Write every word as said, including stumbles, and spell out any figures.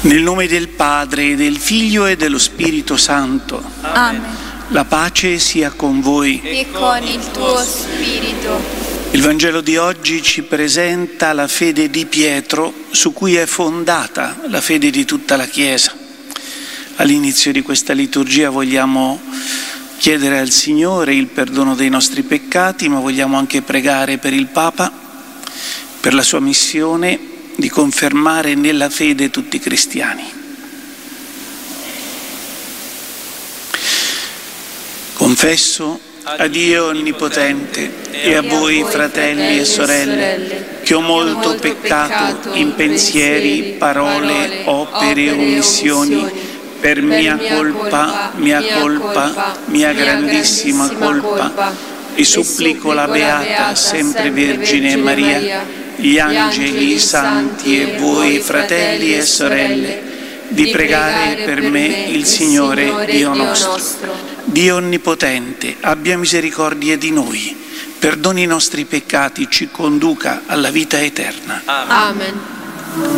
Nel nome del Padre, del Figlio e dello Spirito Santo. Amen. La pace sia con voi. E con il tuo spirito. Il Vangelo di oggi ci presenta la fede di Pietro, su cui è fondata la fede di tutta la Chiesa. All'inizio di questa liturgia vogliamo chiedere al Signore il perdono dei nostri peccati, ma vogliamo anche pregare per il Papa, per la sua missione di confermare nella fede tutti i cristiani. Confesso a Dio Onnipotente e a voi, fratelli e sorelle, che ho molto peccato in pensieri, parole, opere e omissioni, per mia colpa, mia colpa, mia grandissima colpa, e supplico la Beata sempre Vergine Maria, gli angeli, i santi e voi, fratelli e sorelle, di pregare per me il Signore Dio nostro. Dio Onnipotente, abbia misericordia di noi, perdoni i nostri peccati, ci conduca alla vita eterna. Amen.